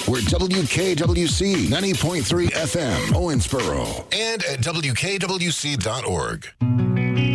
We're WKWC 90.3 FM, Owensboro, and at WKWC.org.